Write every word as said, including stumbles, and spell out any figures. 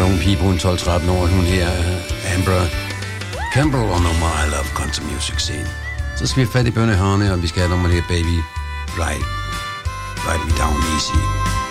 ung pige på en tolv tretten år, hun her, uh, Amber Campbell, og nummer I Love Country Music Scene. Så skal vi have fat i Bønne Hørne, og vi skal have nummer her, Baby, Ride, Ride Me Down Easy.